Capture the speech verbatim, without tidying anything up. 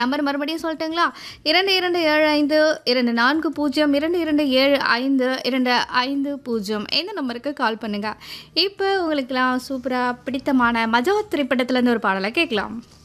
Number மறுபடியும் சொல்லட்டுங்களா? இரண்டு இரண்டு ஏழு ஐந்து இரண்டு நான்கு பூஜ்ஜியம் இரண்டு இரண்டு ஏழு ஐந்து இரண்டு ஐந்து பூஜ்ஜியம் இந்த நம்பருக்கு கால் பண்ணுங்க. இப்ப உங்களுக்கெல்லாம் சூப்பரா பிடித்தமான மஜா திரைப்படத்துலேருந்து ஒரு பாடல கேட்கலாம்.